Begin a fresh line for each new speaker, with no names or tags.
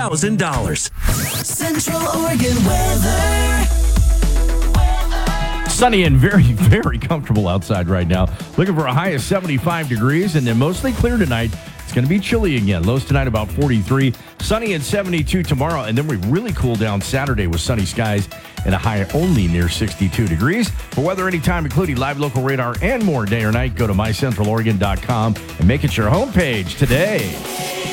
$1,000. Central Oregon weather.
Sunny and very, very comfortable outside right now. Looking for a high of 75 degrees, and then mostly clear tonight. It's going to be chilly again. Lows tonight about 43. Sunny and 72 tomorrow, and then we really cool down Saturday with sunny skies and a high only near 62 degrees. For weather anytime, including live local radar and more day or night, go to mycentraloregon.com and make it your homepage today.